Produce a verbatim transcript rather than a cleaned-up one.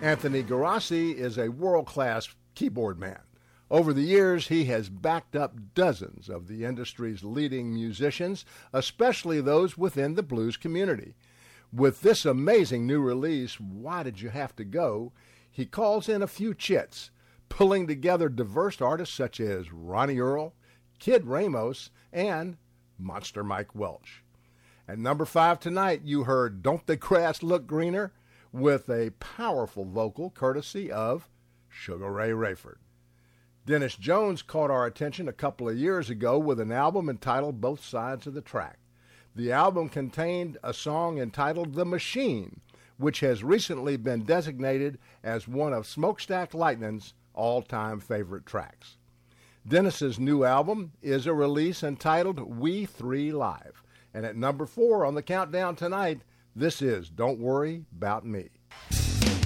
Anthony Garassi is a world-class keyboard man. Over the years, he has backed up dozens of the industry's leading musicians, especially those within the blues community. With this amazing new release, Why Did You Have to Go?, he calls in a few chits, pulling together diverse artists such as Ronnie Earl, Kid Ramos, and Monster Mike Welch. At number five tonight, you heard Don't the Grass Look Greener with a powerful vocal courtesy of Sugar Ray Rayford. Dennis Jones caught our attention a couple of years ago with an album entitled Both Sides of the Track. The album contained a song entitled The Machine, which has recently been designated as one of Smokestack Lightning's all-time favorite tracks. Dennis's new album is a release entitled We Three Live. And at number four on the countdown tonight, this is Don't Worry About Me.